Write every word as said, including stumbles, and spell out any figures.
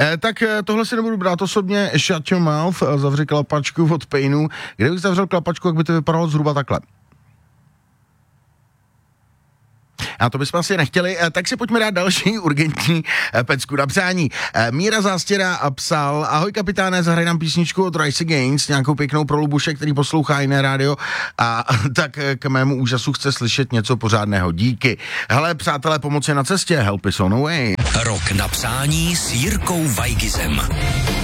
E, tak e, tohle si nebudu brát osobně. Shut your mouth, zavři klapačku od Painu. Kdybych zavřel klapačku, jak by to vypadalo zhruba takhle. A to bychom asi nechtěli, tak si pojďme dát další urgentní pecku na přání. Míra Zástěra psal: ahoj kapitáne, zahraj nám písničku od Rise Against, nějakou pěknou pro Lubuše, který poslouchá jiné rádio a tak k mému úžasu chce slyšet něco pořádného. Díky. Hele, přátelé, pomoc je na cestě, help is on the way. Rok na přání s Jirkou Weigizem.